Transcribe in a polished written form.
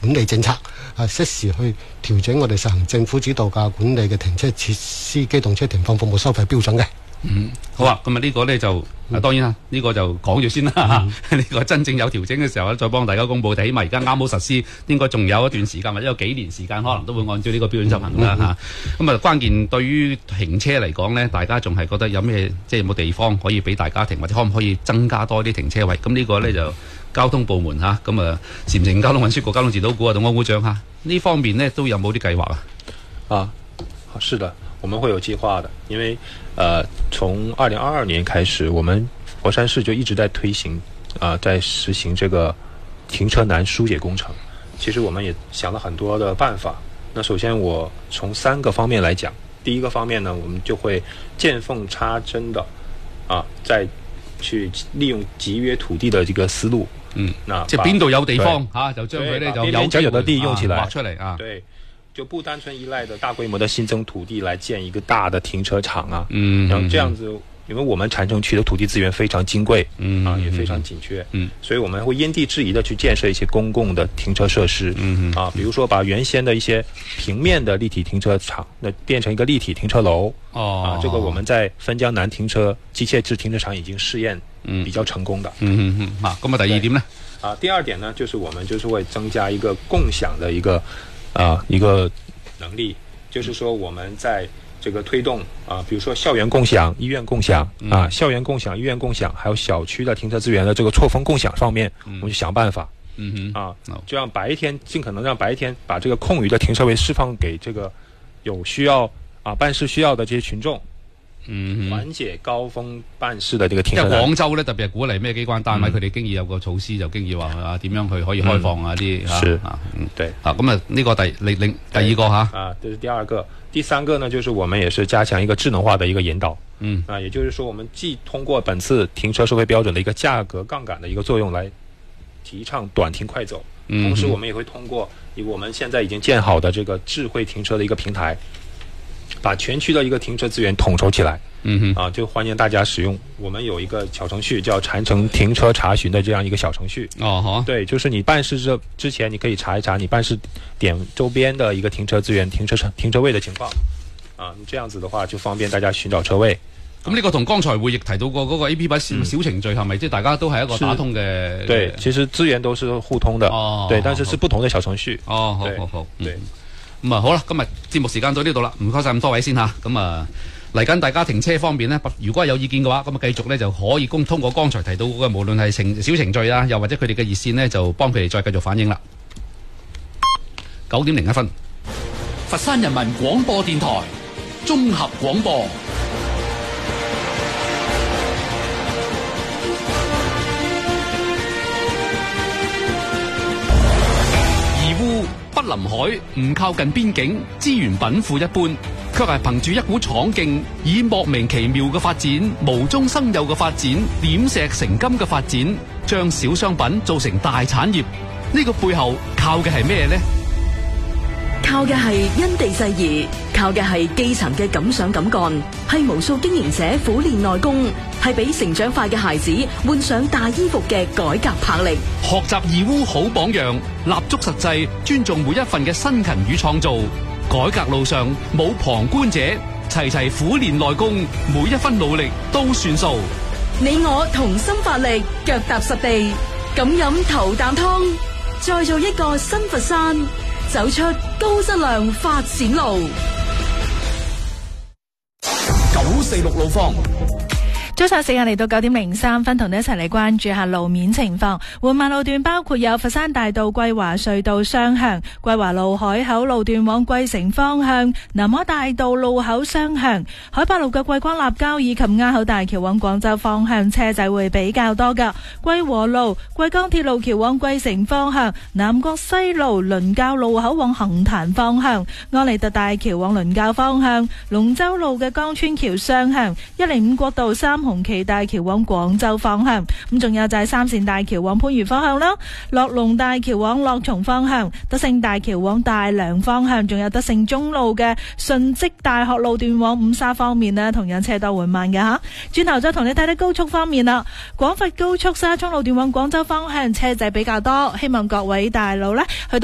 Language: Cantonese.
管理政策，適時去調整我哋實行政府指導價管理嘅停車設施機動車停放服務收費標準嘅。 好啊，咁啊呢個呢就當然啦，呢個就講住先啦。呢個真正有調整嘅時候咧，再幫大家公佈。起碼而家啱好實施，應該仲有一段時間或者有幾年時間，可能都會按照呢個標準執行啦嚇。咁啊關鍵對於停車嚟講呢，大家仲係覺得有咩即係有冇地方可以俾大家停，或者可唔可以增加多啲停車位？咁呢個呢就交通部門嚇，咁啊禪城交通運輸局交通指導股啊，董安股長嚇，呢方面呢都有冇啲計劃啊？ 是的。我們會有計劃的，因為從2022年開始，我們佛山市就一直在推行在實行這個停車難疏解工程。其實我們也想了很多的辦法。那首先我從3個方面來講，第一個方面呢，我們就會見縫插針的再去利用集約土地的這個思路。那即係邊度有地方就將佢呢就有角有的地用起來， 劃出嚟啊。 對。就不單純依賴的大規模的新增土地來建一個大的停車場然後這樣子，因為我們禪城區的土地資源非常金貴，也非常緊缺，所以我們會因地制宜的去建設一些公共的停車設施，比如說把原先的一些平面的立體停車場，那變成一個立體停車樓，這個我們在汾江南停車機械式停車場已經試驗比較成功的。 咁啊，第二點呢？ 第二點呢，就是我們就是會增加一個共享的一個能力，就是說我們在這個推動比如說校園共享、醫院共享校園共享、醫院共享，還有小區的停車資源的這個錯峰共享方面，我們就想辦法，就讓白天盡可能讓白天把這個空餘的停車位釋放給這個有需要辦事需要的這些群眾。緩解高峰辦事的這個停車。 因為廣州咧特別係鼓勵咩機關單位，佢哋經已有個措施，就經已話點樣佢可以開放啲對咁啊呢個第二個這是第二個。第三個呢，就是我們也是加強一個智能化的一個引導。也就是說，我們既通過本次停車收費標準的一個價格槓桿的一個作用來提倡短停快走，同時我們也會通過我們現在已經建好的這個智慧停車的一個平台，把全區的一個停車資源統籌起來，就歡迎大家使用。我們有一個小程序叫禪城停車查詢的這樣一個小程序。對，就是你辦事之前，你可以查一查你辦事點周邊的一個停車資源、停車位的情況。這樣子的話就方便大家尋找車位。 咁呢個同剛才會議提到過嗰個 A.P.P. 小程序係咪即係大家都係一個打通嘅？ 對，其實資源都是互通的。對，但是是不同的小程序。 好。 對。 咁好啦，今日節目時間到呢度啦，唔該晒咁多位先嚇。咁嚟緊大家停車方面呢，如果有意見嘅話，咁繼續呢就可以通過剛才提到嗰個無論係小程序啊，又或者佢哋嘅熱線呢，就幫佢哋再繼續反映啦。9:01， 佛山人民廣播電台綜合廣播。不臨海，唔靠近邊境，資源稟賦一般，卻係憑住一股闖勁，以莫名其妙嘅發展、無中生有嘅發展、點石成金嘅發展，將小商品做成大產業。呢個背後靠嘅係咩呢？ 靠嘅係因地制宜，靠嘅係基層嘅敢想敢幹，係無數經營者苦練內功，係俾成長快嘅孩子換上大衣服嘅改革魄力。 學習義烏好榜樣，立足實際，尊重每一份嘅辛勤與創造。改革路上冇旁觀者，齊齊苦練內功，每一分努力都算數。 你我同心發力，腳踏實地，敢飲頭啖湯，再做一個新佛山，走出高質量發展路。 946路況。 早上時間嚟到9:03，同你一齊嚟關注下路面情況。緩慢路段包括有佛山大道桂華隧道雙向、桂華路海口路段往桂城方向、南海大道路口雙向、海八路嘅桂光立交以及鴉口大橋往廣州方向車仔會比較多噶。桂和路、桂江鐵路橋往桂城方向、南國西路倫教路口往橫壇方向、安利特大橋往倫教方向、龍洲路嘅江村橋雙向、105國道3紅旗大橋往廣州方向，咁仲有就係3線大橋往番禺方向啦，樂龍大橋往樂松方向，德勝大橋往大良方向，仲有德勝中路嘅順積大學路段往五沙方面呢，同樣車多緩慢嘅吓。轉頭再同你睇睇高速方面啦，廣佛高速沙涌路段往廣州方向車仔比較多，希望各位大佬呢去到